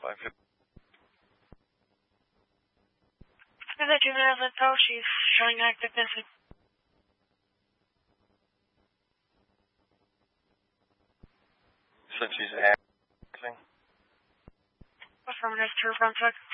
550. Is that Julia Linto? She's showing active missing. Said she's acting. Affirmative, true front check.